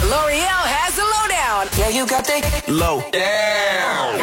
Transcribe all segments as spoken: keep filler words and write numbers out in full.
L'Oreal has the lowdown. Yeah, you got the low down.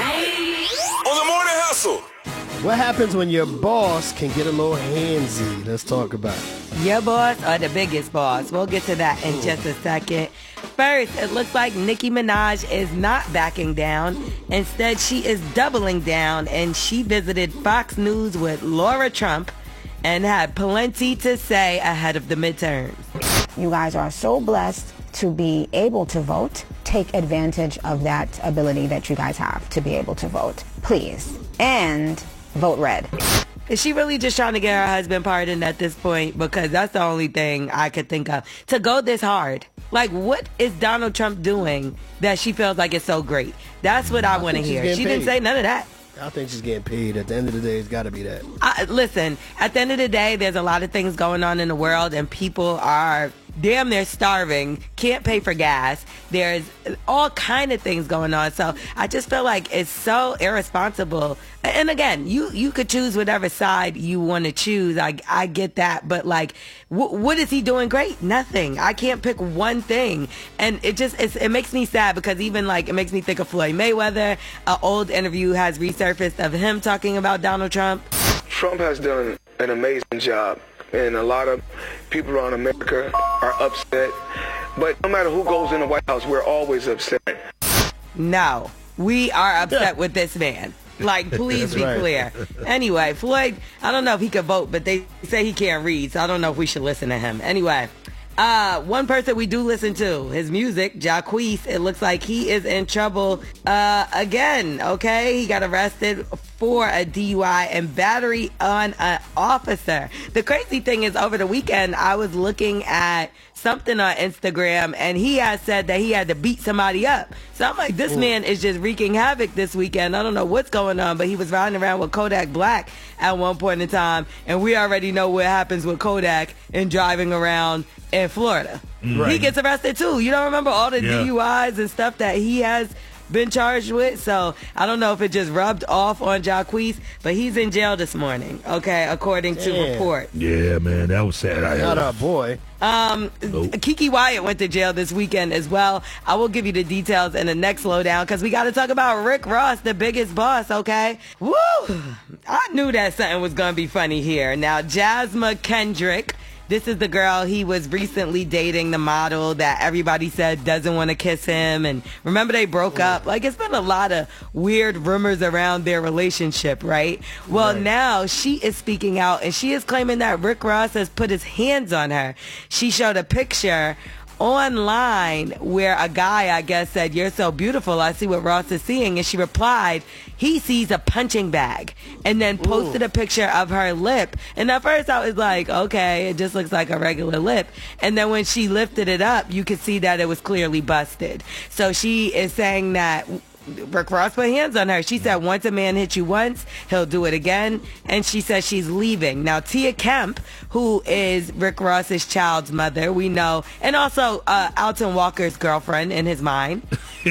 On the morning hustle. What happens when your boss can get a little handsy? Let's talk about it. Your boss or the biggest boss? We'll get to that in just a second. First, it looks like Nicki Minaj is not backing down. Instead, she is doubling down, and she visited Fox News with Laura Trump and had plenty to say ahead of the midterms. You guys are so blessed to be able to vote. Take advantage of that ability that you guys have to be able to vote, please. And vote red. Is she really just trying to get her husband pardoned at this point? Because that's the only thing I could think of. To go this hard. Like, what is Donald Trump doing that she feels like it's so great? That's what I, I want to hear. She paid. Didn't say none of that. I think she's getting paid. At the end of the day, it's got to be that. I, listen, at the end of the day, there's a lot of things going on in the world, and people are damn near starving, can't pay for gas. There's all kind of things going on. So I just feel like it's so irresponsible. And again, you, you could choose whatever side you want to choose. I, I get that. But like, w- what is he doing great? Nothing. I can't pick one thing. And it just, it's, it makes me sad because even like, it makes me think of Floyd Mayweather. An old interview has resurfaced of him talking about Donald Trump. Trump has done an amazing job. And a lot of people around America are upset. But no matter who goes in the White House, we're always upset. No, we are upset with this man. Like, please be right. clear. Anyway, Floyd, I don't know if he could vote, but they say he can't read, so I don't know if we should listen to him. Anyway, uh, one person we do listen to, his music, Jacquees, it looks like he is in trouble uh, again, okay? He got arrested for a D U I and battery on an officer. The crazy thing is, over the weekend, I was looking at something on Instagram, and he had said that he had to beat somebody up. So I'm like, this Ooh. man is just wreaking havoc this weekend. I don't know what's going on, but he was riding around with Kodak Black at one point in time, and we already know what happens with Kodak in driving around in Florida. Right. He gets arrested too. You don't remember all the yeah. D U Is and stuff that he has been charged with? So I don't know if it just rubbed off on Jacquees, but he's in jail this morning, okay, according to Damn. report. Yeah, man, that was sad. I Not a boy. Um, nope. Kiki Wyatt went to jail this weekend as well. I will give you the details in the next lowdown because we got to talk about Rick Ross, the biggest boss, okay? Woo! I knew that something was going to be funny here. Now, Jasmine Kendrick, this is the girl he was recently dating, the model that everybody said doesn't want to kiss him. And remember, they broke up. Like, it's been a lot of weird rumors around their relationship, right? Well, right. now she is speaking out, and she is claiming that Rick Ross has put his hands on her. She showed a picture online where a guy, I guess, said, "You're so beautiful. I see what Ross is seeing." And she replied, he sees a punching bag, and then posted Ooh. a picture of her lip. And at first I was like, okay, it just looks like a regular lip. And then when she lifted it up, you could see that it was clearly busted. So she is saying that Rick Ross put hands on her. She said, once a man hits you once, he'll do it again. And she says she's leaving. Now, Tia Kemp, who is Rick Ross's child's mother, we know, and also uh, Alton Walker's girlfriend in his mind.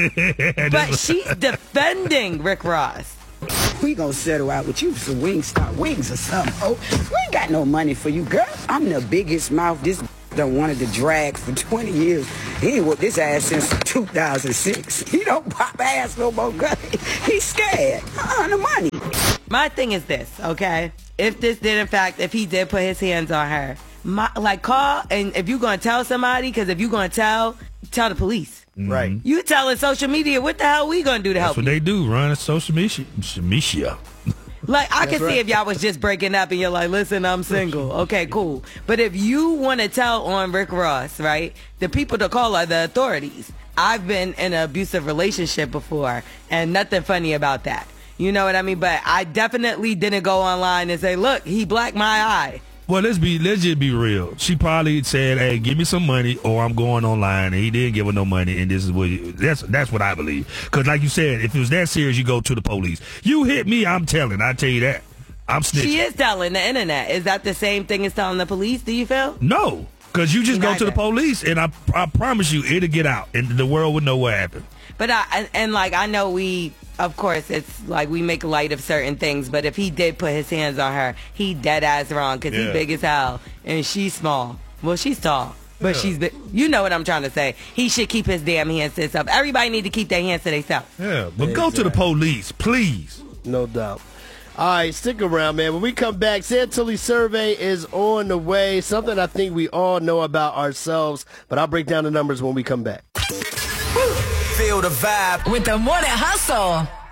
But she's defending Rick Ross. We gonna settle out with you some Wingstop wings or something. Oh, we ain't got no money for you, girl. I'm the biggest mouth this done wanted to drag for twenty years. He ain't whooped this ass since two thousand six. He don't pop ass no more, girl. He's scared. Uh-uh, the money. My thing is this, okay? If this did, in fact, if he did put his hands on her, my, like, call, and if you're going to tell somebody, because if you're going to tell, tell the police. Right. You telling social media, what the hell we going to do to That's help what you? they do, run social media. media. Like, I That's can right. see if y'all was just breaking up and you're like, listen, I'm single. Okay, cool. But if you want to tell on Rick Ross, right, the people to call are the authorities. I've been in an abusive relationship before, and nothing funny about that. You know what I mean? But I definitely didn't go online and say, look, he blacked my eye. Well, let's be let's just be real. She probably said, "Hey, give me some money, or I'm going online." And he didn't give her no money, and this is what you, that's that's what I believe. Because, like you said, if it was that serious, you go to the police. You hit me, I'm telling. I tell you that, I'm snitching. She is telling the internet. Is that the same thing as telling the police? Do you feel? No, because you just Neither. go to the police, and I I promise you, it'll get out, and the world would know what happened. But I and, and like I know we. Of course, it's like we make light of certain things, but if he did put his hands on her, he dead ass wrong because yeah. he's big as hell and she's small. Well, she's tall. But Yeah. she's been, you know what I'm trying to say. He should keep his damn hands to himself. Everybody need to keep their hands to themselves. Yeah, but go to the police, please. No doubt. All right, stick around, man. When we come back, Santulli survey is on the way. Something I think we all know about ourselves, but I'll break down the numbers when we come back. Feel the vibe With the Morning Hustle.